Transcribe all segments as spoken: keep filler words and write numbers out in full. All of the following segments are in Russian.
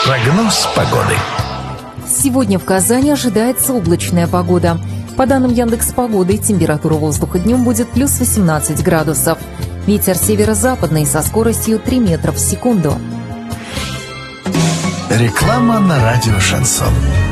Прогноз погоды. Сегодня в Казани ожидается облачная погода. По данным Яндекс.Погоды, температура воздуха днем будет плюс восемнадцать градусов. Ветер северо-западный со скоростью три метра в секунду. Реклама на радио «Шансон».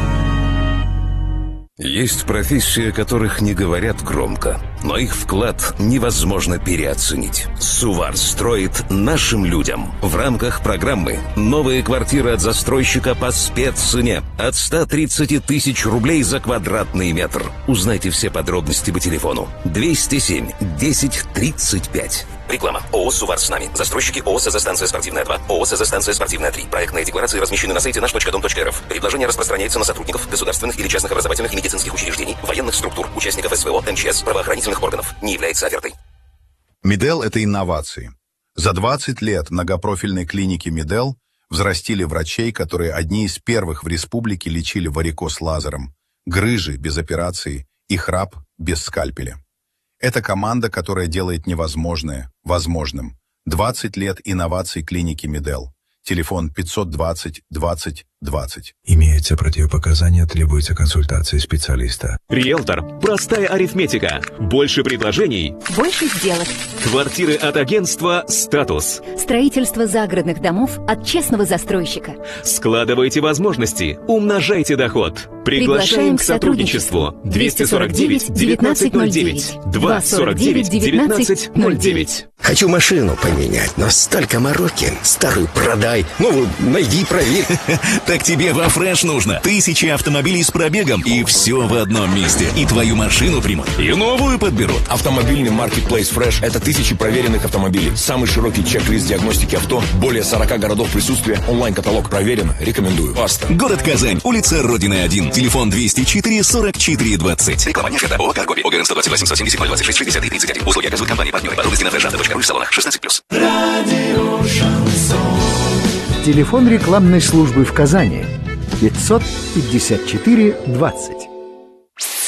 Есть профессии, о которых не говорят громко, но их вклад невозможно переоценить. Сувар строит нашим людям. В рамках программы «Новые квартиры от застройщика по спеццене» от ста тридцати тысяч рублей за квадратный метр. Узнайте все подробности по телефону двести семь десять тридцать пять. Реклама. ООО «Сувар с нами». Застройщики ООО «СЗ-станция спортивная два», ООО «СЗ-станция спортивная три». Проектные декларации размещены на сайте наш точка дом точка эр эф. Предложение распространяется на сотрудников государственных или частных образовательных и медицинских учреждений, военных структур, участников СВО, МЧС, правоохранительных органов. Не является офертой. Медел – это инновации. За двадцать лет многопрофильной клиники Медел взрастили врачей, которые одни из первых в республике лечили варикоз лазером, грыжи без операции и храп без скальпеля. Это команда, которая делает невозможное возможным. двадцать лет инноваций клиники Медел. Телефон пятьсот двадцать двадцать двадцать. Имеются противопоказания, требуется консультация специалиста. Риэлтор. Простая арифметика. Больше предложений. Больше сделок. Квартиры от агентства «Статус». Строительство загородных домов от честного застройщика. Складывайте возможности. Умножайте доход. Приглашаем к сотрудничеству. двести сорок девять девятнадцать ноль девять. двести сорок девять девятнадцать ноль девять. Хочу машину поменять, но столько мороки. Старую продай, новую найди, проверь. Так тебе во Фреш нужно. Тысячи автомобилей с пробегом, и все в одном месте. И твою машину примут, и новую подберут. Автомобильный маркетплейс Фреш – это тысячи проверенных автомобилей. Самый широкий чек-лист диагностики авто. Более сорока городов присутствия. Онлайн-каталог проверен. Рекомендую. Баста. Город Казань. Улица Родины один. Телефон двести четыре сорок четыре двадцать. Реклама не оферта. ООО «Каргоби». ОГРН сто двадцать восемь сто семьдесят ноль двадцать шесть шестьдесят и тридцать один. Услуги оказывают компании партнеры. Подробности на фреш авто точка ру в салонах. шестнадцать плюс. Радио «Шансон». Телефон рекламной службы в Казани пятьсот пятьдесят четыре двадцать.